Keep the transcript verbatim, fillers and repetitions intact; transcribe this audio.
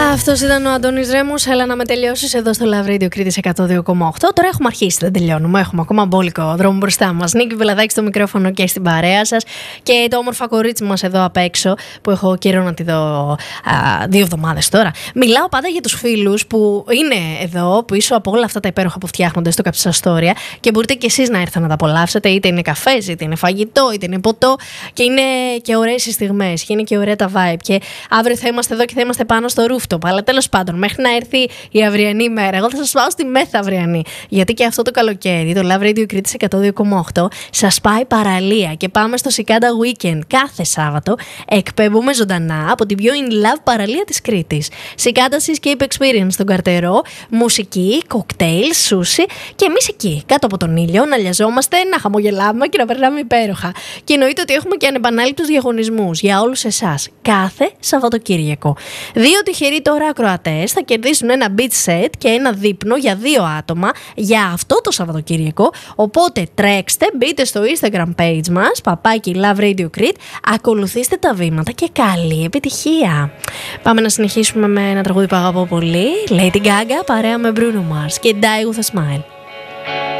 Αυτός ήταν ο Αντώνης Ρέμους. Έλα να με τελειώσεις εδώ στο Love Radio Κρήτης εκατό δύο κόμμα οκτώ. Τώρα έχουμε αρχίσει, δεν τελειώνουμε. Έχουμε ακόμα μπόλικο δρόμο μπροστά μας. Νίκη Βελαδάκη στο μικρόφωνο και στην παρέα σας. Και το όμορφα κορίτσι μας εδώ απ' έξω, που έχω καιρό να τη δω α, δύο εβδομάδες τώρα. Μιλάω πάντα για τους φίλους που είναι εδώ πίσω από όλα αυτά τα υπέροχα που φτιάχνονται στο Καψαστόρια και μπορείτε κι εσείς να έρθετε να τα απολαύσετε. Είτε είναι καφές, είτε είναι φαγητό, είτε είναι ποτό. Και είναι και ωραίες οι στιγμές. Και είναι και ωραία τα vibe. Και αύριο θα είμαστε εδώ και θα είμαστε πάνω στο rooftop. Αλλά τέλος πάντων, μέχρι να έρθει η αυριανή μέρα, εγώ θα σας πάω στη μεθαυριανή. Γιατί και αυτό το καλοκαίρι, το Love Radio Κρήτης εκατό δύο κόμμα οκτώ σας πάει παραλία και πάμε στο Cicada Weekend. Κάθε Σάββατο εκπέμπουμε ζωντανά από την πιο in love παραλία της Κρήτης. Cicada Escape Experience στον Καρτερό, μουσική, κοκτέιλ, σούσι και εμείς εκεί, κάτω από τον ήλιο, να λιαζόμαστε, να χαμογελάμε και να περνάμε υπέροχα. Και εννοείται ότι έχουμε και ανεπανάληπτους διαγωνισμούς για όλους εσάς κάθε Σαββατοκύριακο. Δύο τυχεροί τώρα ακροατές θα κερδίσουν ένα beach set και ένα δείπνο για δύο άτομα για αυτό το Σαββατοκύριακο. Οπότε τρέξτε, μπείτε στο Instagram page μας, παπάκι Love Radio Crete, ακολουθήστε τα βήματα και καλή επιτυχία. Πάμε να συνεχίσουμε με ένα τραγούδι που αγαπώ πολύ, Lady Gaga παρέα με Bruno Mars και Die With A Smile.